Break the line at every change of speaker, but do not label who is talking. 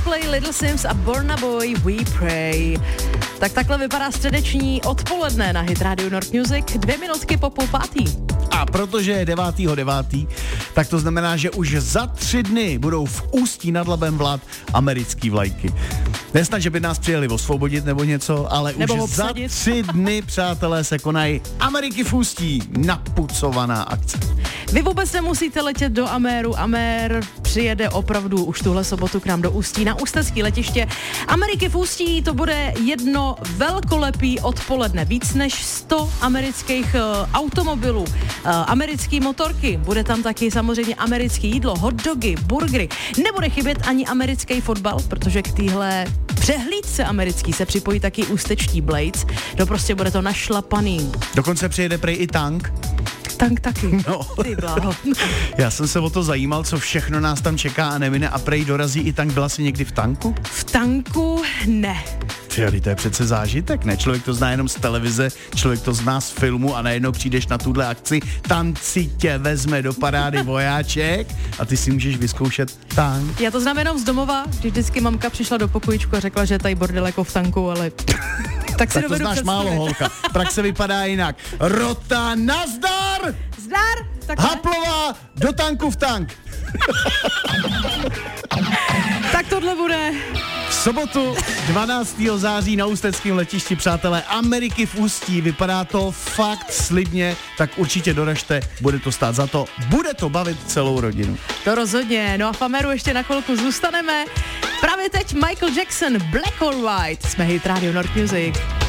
Coldplay, Little Sims a Burna Boy, We Pray. Tak takhle vypadá středeční odpoledne na Hit Radio North Music, 2 minutky po 5:30.
A protože je 9.9., tak to znamená, že už za 3 dny budou v Ústí nad Labem vlád americký vlajky. Nesnad, že by nás přijeli osvobodit nebo něco, ale
nebo
už
obsadit.
za 3 dny, přátelé, se konají Ameriky v Ústí, napucovaná akce.
Vy vůbec nemusíte letět do Améru. Amér přijede opravdu už tuhle sobotu k nám do Ústí na ústecký letiště. Ameriky v Ústí, to bude jedno velkolepý odpoledne. Víc než 100 amerických automobilů, americké motorky. Bude tam taky samozřejmě americké jídlo, hot dogy, burgery. Nebude chybět ani americký fotbal, protože k téhle přehlídce americký se připojí taky ústečtí Blades. No prostě bude to našlapaný.
Dokonce přijede prej i tank.
Tank taky.
No.
Ty bláho.
Já jsem se o to zajímal, co všechno nás tam čeká a nemine a prej dorazí i tank. Byla jsi někdy v tanku?
V tanku ne.
Přijeli, to je přece zážitek, ne? Člověk to zná jenom z televize, člověk to zná z filmu a najednou přijdeš na tuhle akci, tam si tě vezme do parády vojáček a ty si můžeš vyzkoušet tank.
Já to znám jenom z domova, když vždycky mamka přišla do pokojíčku a řekla, že tady bordel jako v tanku, ale tak si
Tak to
dovedu
znáš
představit.
málo, holka. Praxe vypadá jinak. Rota, nazdar!
Zdar! Takhle.
Haplová, do tanku v tank.
Tak tohle bude.
V sobotu 12. září na ústeckém letišti, přátelé, Ameriky v Ústí. Vypadá to fakt slibně, tak určitě doražte, bude to stát za to, bude to bavit celou rodinu.
To rozhodně. No a v Ameru ještě na chvilku zůstaneme. Právě teď Michael Jackson, Black or White. Jsme Hit Radio North Music.